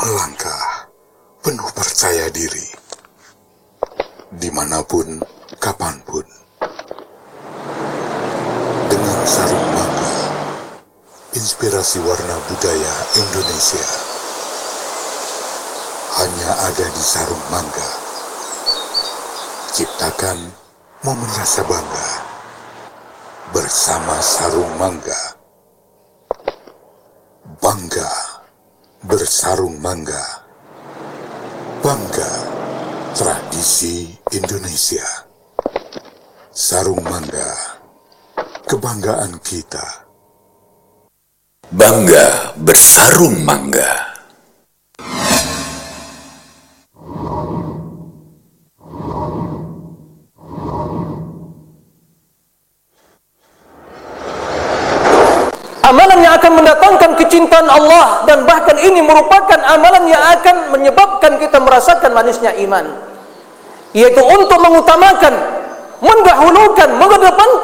melangkah penuh percaya diri, dimanapun, kapanpun. Dengan sarung mangga, inspirasi warna budaya Indonesia hanya ada di sarung mangga. Ciptakan momen rasa bangga bersama sarung mangga. Bangga bersarung mangga. Bangga tradisi Indonesia. Sarung mangga, kebanggaan kita. Bangga bersarung mangga. Amalan yang akan mendatangkan kecintaan Allah, dan bahkan ini merupakan amalan yang akan menyebabkan kita merasakan manisnya iman, yaitu untuk mengutamakan, mendahulukan, mengedepankan